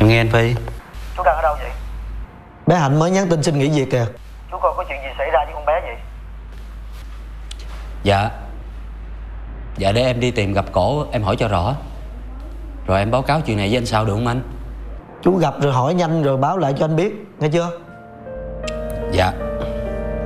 Em nghe anh Phi. Chú đang ở đâu vậy? Bé Hạnh mới nhắn tin xin nghỉ việc kìa. Chú coi có chuyện gì xảy ra với con bé vậy? Dạ để em đi tìm gặp cổ, em hỏi cho rõ, rồi em báo cáo chuyện này với anh sau được không anh? Chú gặp rồi hỏi nhanh rồi báo lại cho anh biết, nghe chưa? Dạ.